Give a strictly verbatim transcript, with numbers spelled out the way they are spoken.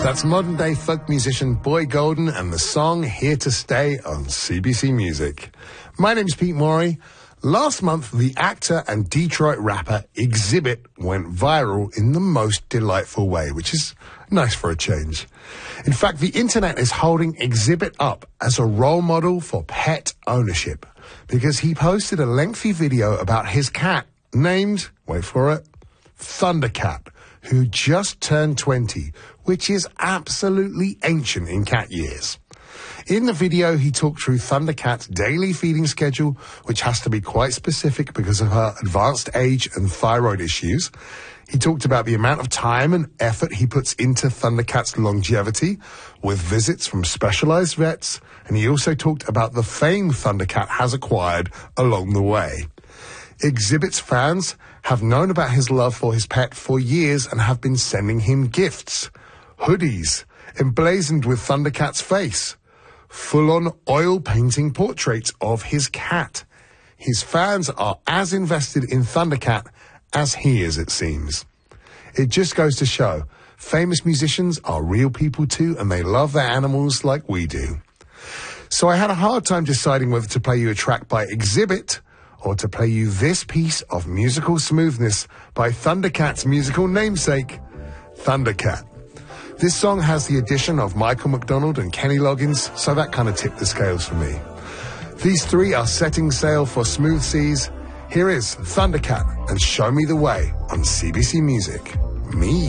That's modern-day folk musician Boy Golden and the song Here to Stay on C B C Music. My name's Pete Morey. Last month, the actor and Detroit rapper Xzibit went viral in the most delightful way, which is nice for a change. In fact, the internet is holding Xzibit up as a role model for pet ownership because he posted a lengthy video about his cat named, wait for it, Thundercat, who just turned twenty, which is absolutely ancient in cat years. In the video, he talked through Thundercat's daily feeding schedule, which has to be quite specific because of her advanced age and thyroid issues. He talked about the amount of time and effort he puts into Thundercat's longevity with visits from specialized vets, and he also talked about the fame Thundercat has acquired along the way. Xzibit's fans have known about his love for his pet for years and have been sending him gifts, hoodies, emblazoned with Thundercat's face, full-on oil painting portraits of his cat. His fans are as invested in Thundercat as he is, it seems. It just goes to show, famous musicians are real people too, and they love their animals like we do. So I had a hard time deciding whether to play you a track by Xzibit or to play you this piece of musical smoothness by Thundercat's musical namesake, Thundercat. This song has the addition of Michael McDonald and Kenny Loggins, so that kind of tipped the scales for me. These three are setting sail for smooth seas. Here is Thundercat and Show Me the Way on C B C Music. Me.